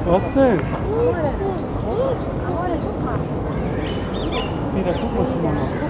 왔어. Amore, amore, tocca. Mira, tu puoi mandare.